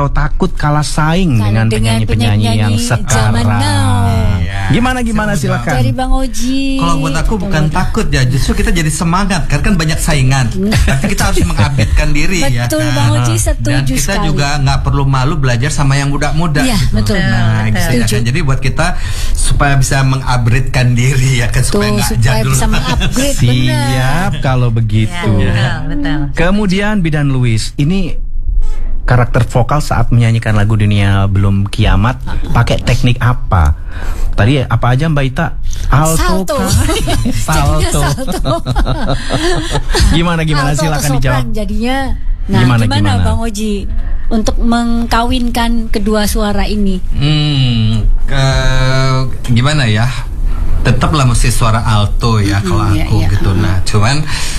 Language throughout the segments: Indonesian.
atau takut kalah saing dengan penyanyi-penyanyi yang sekarang? Gimana silakan. Dari Bang Oji. Kalau buat aku bukan takut ya, justru kita jadi semangat kan banyak saingan. Tapi kita harus mengupdatekan diri ya. Betul Bang Oji, setuju. Dan kita sekali. juga nggak perlu malu belajar sama yang muda-muda. Iya, gitu. betul. Nah, gitu ya. Jadi buat kita supaya bisa mengupgradekan diri ya kan, supaya nggak jadul. Bisa mengupgrade. Siap kalau begitu. Ya, betul. Kemudian Bidan Luis, ini karakter vokal saat menyanyikan lagu Dunia Belum Kiamat pakai teknik apa? Tadi apa aja Mbak Ita? Salto. Salto. Gimana Alto silakan atau dijawab. sopran jadinya. Nah, gimana Bang Oji untuk mengkawinkan kedua suara ini? Gimana ya? Tetaplah mesti suara alto ya kalau aku gitu. Nah, cuman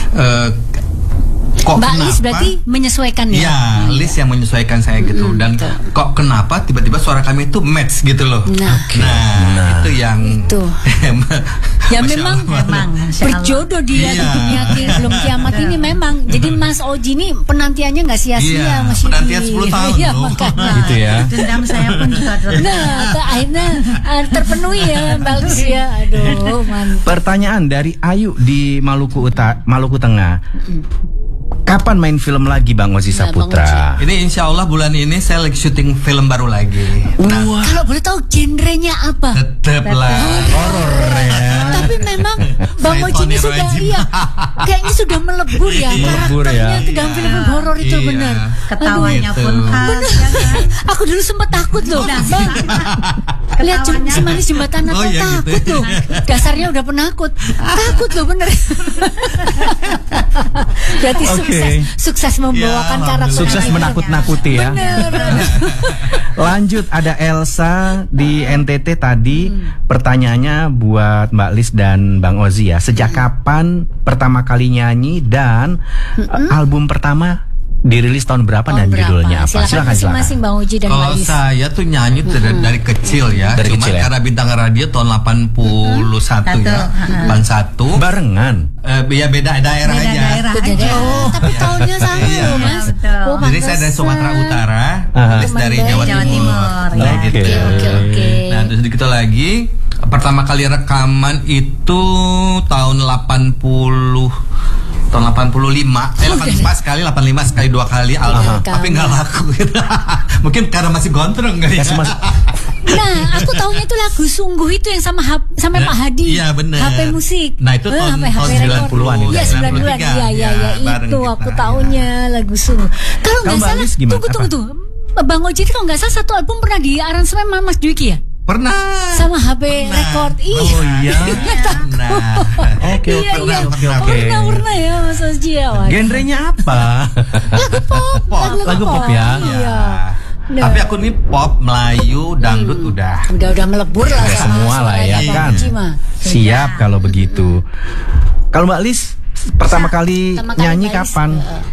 kok Mbak kenapa? Lis berarti menyesuaikan ya? Iya, Lis yang menyesuaikan saya gitu. Dan kok kenapa tiba-tiba suara kami itu match gitu loh. Nah, itu yang itu. Ya memang berjodoh dia di Iya. dunia belum kiamat ini memang. Jadi Mas Oji ini penantiannya nggak sia-sia, Iya, Mas Yudi. penantian 10 tahun Iya, loh. makanya. Gitu ya. Dendam saya pun juga Akhirnya terpenuhi ya Mbak Lis ya. Aduh, mantap. Pertanyaan dari Ayu di Maluku Tengah. Kapan main film lagi Bang Ozi Saputra? Ini insya Allah bulan ini saya lagi syuting film baru lagi. Nah, Kalau boleh tahu genrenya apa? tetaplah horor ya. Tapi memang Bang Oji ini sudah kayaknya sudah melebur ya Melebur karakternya ya. ke dalam film horor itu Iya. benar. ketawanya Aduh, pun gitu. khas ya kan? Aku dulu sempat takut loh. Bang. Lihat Ketawanya. si manis jembatan apa Oh, iya, takut gitu. loh. Dasarnya udah penakut. Takut loh bener. Berarti sukses membawakan Ya, karakter. Sukses ini. menakut-nakuti ya. Bener. Lanjut ada Elsa di NTT tadi. Pertanyaannya buat Mbak Lis dan Bang Ozi ya. Sejak kapan pertama kali nyanyi dan album pertama dirilis tahun berapa dan judulnya apa? Silakan masing-masing Bang Oji dan Mbak Kalau Lis. saya tuh nyanyi dari kecil ya. Dari Cuma kecil ya? karena bintang radio tahun 81 ya. Bang satu. Barengan. Ya beda daerah Beda aja. daerah Beda aja. daerah. Tapi tahunnya sama Iya. loh Mas. Betul. Oh, Jadi saya dari Sumatera Utara, Lis dari Jawa Jawa Timur. Timur, Nah, ya. gitu. Oke. Nah, terus kita lagi pertama kali rekaman itu tahun 85 sekali 85 sekali 2 kali album tapi nggak laku. Mungkin karena masih gondrong kali ya. Nah, aku tahunya itu lagu Sungguh itu yang sama Pak Hadi. Iya, benar. HP musik. Nah, itu tahun HP 90-an itu. Iya, 90-an. Iya, bareng itu kita, aku ya. tahunya lagu Sungguh. Kalau nggak Mbak salah, Lis gimana? tunggu. Bang Oji itu kalau nggak salah satu album pernah di aransemen sama Mas Dwiki ya? Pernah. Sama HP record. Iya. Oh iya. Nah. Oke. Pernah ya Mas Oji ya. Waduh. Genrenya apa? Lagu pop. Lagu pop ya? Iya. Nah. Tapi aku nih pop, Melayu, dangdut udah. Udah melebur lah Udah sama semua lah ya suaranya Bang kan. Oji mah. Siap kalau begitu. Kalau Mbak Lis pertama kali nyanyi Mbak Lis, kapan?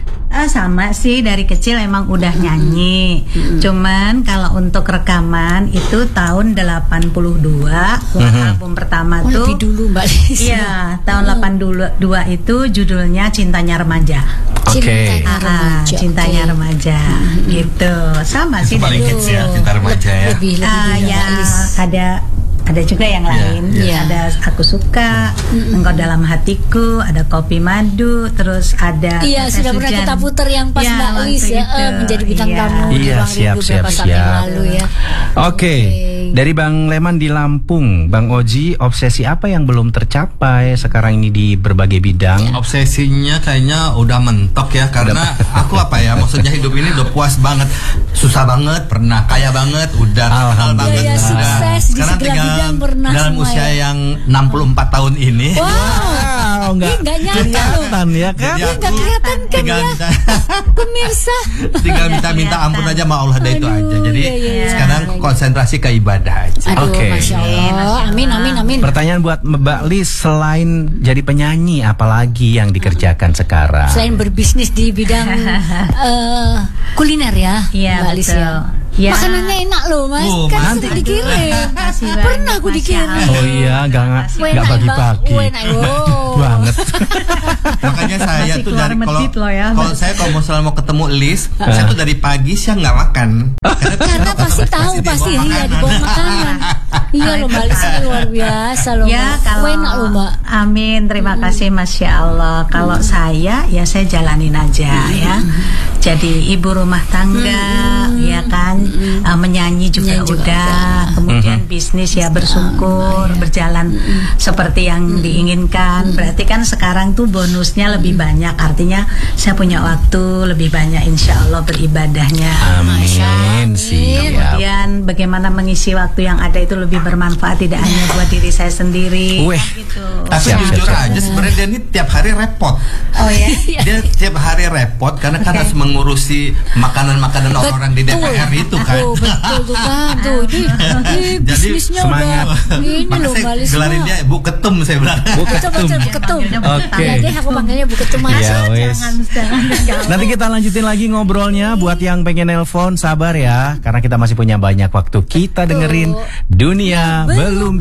Sama sih dari kecil emang udah nyanyi. Cuman kalau untuk rekaman itu tahun 82 album pertama tuh. Lebih dulu Mbak Lis. Iya, tahun 82 itu judulnya Cintanya Remaja. Oke. Cintanya Remaja gitu. Sama sih Paling dari hits ya, Cinta Remaja ya. Lebih ya Mbak Lis. ada juga yang lain. iya. Ada Aku Suka, Engkau Dalam Hatiku, ada Kopi Madu, terus ada Iya, Tetes sudah pernah Hujan. kita puter yang pas Ya, Mbak waktu Lis ya itu. menjadi bintang Iya. tamu di Iya, Ruang siap, Rindu beberapa saat yang lalu ya. Oke. Dari Bang Leman di Lampung, Bang Oji, obsesi apa yang belum tercapai sekarang ini di berbagai bidang? Obsesinya kayaknya udah mentok ya, karena aku apa ya, maksudnya hidup ini udah puas banget, susah banget pernah, kaya banget udah, kenal banget Iya, udah. sukses di Sekarang segala tinggal bidang pernah dalam semua usia ya. yang 64 tahun ini. Wow, enggak nggak nyata loh. kelihatan ya kan? Jadi Nggak aku kelihatan kan tinggal ya pemirsa. tinggal minta ampun aja sama Allah, itu Aduh, aja. Jadi iya. sekarang konsentrasi ke ibadah aja. Aduh, Oke. Masya Allah. Amin. Pertanyaan buat Mbak Lis, selain jadi penyanyi, apalagi yang dikerjakan sekarang? Selain berbisnis di bidang kuliner ya, Iya, Mbak Lis betul. ya. Ya. Makanannya enak loh Mas, Oh, kan nanti sering dikirim. Makasih banyak, Pernah aku Masya dikirim. Allah. Oh iya, nggak bagi-bagi. Banget. Makanya saya Masih tuh keluar dari medit loh ya. kalau misalnya mau ketemu Liz, saya tuh dari pagi siang nggak makan. Karena pasti tahu pasti iya di bawah makanan. Iya loh Mbak Lis, ini luar biasa loh. Ya Mbak. kalau enak loh Mbak. Amin, terima kasih Masya Allah. Kalau saya ya saya jalanin aja ya. Jadi ibu rumah tangga ya kan, menyanyi juga Menyanyi juga udah. Kemudian bisnis ya bersyukur berjalan seperti yang diinginkan. Berarti kan sekarang tuh bonusnya lebih banyak. Artinya saya punya waktu lebih banyak insya Allah beribadahnya. Amin. Siap. Kemudian bagaimana mengisi waktu yang ada itu lebih bermanfaat tidak hanya buat diri saya sendiri. Weh. Gitu. Tapi jujur aja sebenarnya dia ini tiap hari repot. Oh ya. Dia tiap hari repot karena kan harus mengurusi makanan-makanan orang-orang di DPR itu kan. Betul tuh kan. Tuh ini Jadi, bisnisnya semangat. udah ini Maka loh Mbak saya Lis. gelarin dia Bu Ketum saya bilang. Bu Ketum. Bu Ketum. Oke. Ya deh aku panggilnya Bu Ketum Mas. Ya wes. Jangan. Nanti kita lanjutin lagi ngobrolnya. Buat yang pengen nelpon sabar ya, karena kita masih punya banyak waktu. Kita dengerin Dunia Belum